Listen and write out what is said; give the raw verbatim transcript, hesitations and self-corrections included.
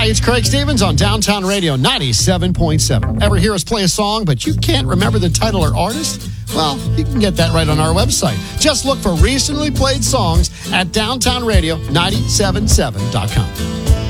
Hi, it's Craig Stevens on Downtown Radio ninety-seven point seven. Ever hear us play a song, but you can't remember the title or artist? Well, you can get that right on our website. Just look for recently played songs at downtown radio nine seven seven dot com.